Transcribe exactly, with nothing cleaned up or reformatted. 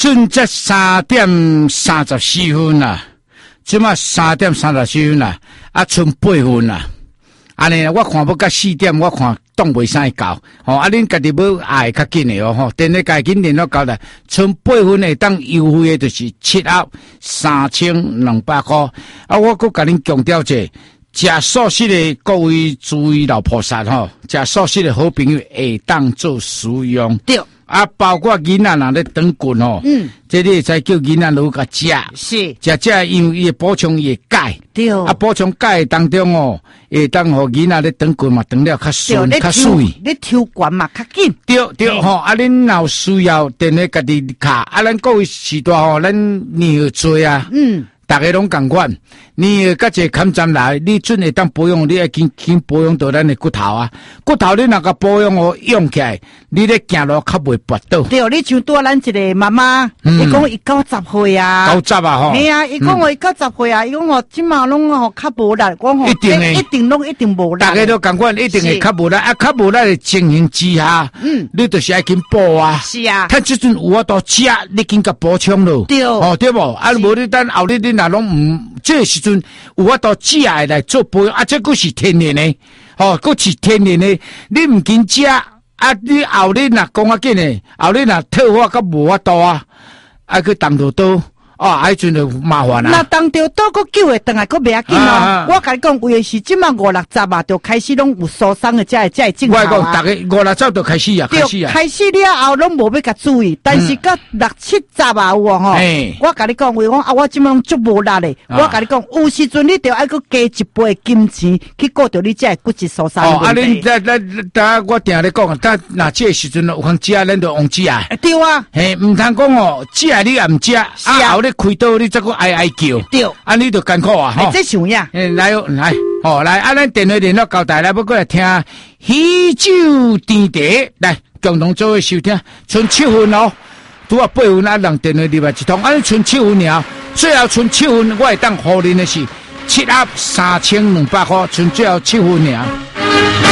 准则三点三十四分啦，即马三点三十四分啦，啊，剩八分啦。安尼，我看要到四点，我看挡袂使到。吼、哦，啊，恁家己要爱较紧的哦，吼，电力家紧联络交代，剩八分的当优惠的就是七盒三千两百块。啊，我搁甲恁强调者，食素食的各位注意老菩萨吼，食素食的好朋友会当做食用。 对。 啊，包括囡仔若咧长棍吼，嗯，这你才叫囡仔落甲食， 是食食，因为伊会补充伊钙， 对， 啊，补充钙当中哦，会当互囡仔咧长棍嘛，长了较顺较水， 你抽管嘛较紧， 对对吼，啊，恁若有需要，电咧家己卡，啊，咱各位时代吼，咱年月做啊，嗯。大家拢共款，你甲一个坎站来，你准会当保养，你要紧紧保养到咱的骨头啊！骨头你若个保养哦，用起来，你咧行路较袂跋倒。 对，你像拄咱一个妈妈，伊讲伊九十岁啊， 九十啊吼。 系啊，伊讲我伊九十岁啊，伊讲我即马拢吼较无力，讲吼一定诶， 一定拢一定无力。 大家都共款，一定会较无力啊！较无力的情形之下，嗯，你就是爱紧补啊。 是啊， 他即阵有法度食，你紧甲补充咯。 对， 哦对无？啊，无你等后日你若拢唔。这个时阵有法度食的来做保养，啊，这个是天然的，哦，个是天然的，你唔紧食，啊，你后日若讲啊紧的，后日若退化甲无法度啊，啊去动到刀。哦，迄阵就麻烦啦。 那当着倒个久会等来个袂要紧哦。我甲你讲，为是即马五六十啊，就开始拢有受伤的，才会才会正常啊。 我讲，大家五六十就开始啊，开始啊。 开始了后，拢无要甲注意，但是到六七十啊有哦吼。我甲你讲，为讲啊，我即马拢足无力的。我甲你讲，有时阵你着爱个加一倍金钱去顾着你这骨质受伤的问题。哦，啊， 恁咱咱咱我定咧讲，咱若这个时阵有通食，咱就往食。 对啊。 嘿，唔通讲哦，食你也唔食，啊后咧。开刀你再个哀哀叫， 对， 啊你就艰苦啊！ 吼，这像呀， 来来，哦来，啊咱电话联络交代来，要过来听喜酒甜茶，来共同做伙收听，剩七分哦，拄啊八分啊，让电话入来一通，啊剩七分了，最后剩七分，我会当互恁的是七盒三千两百块，剩最后七分了。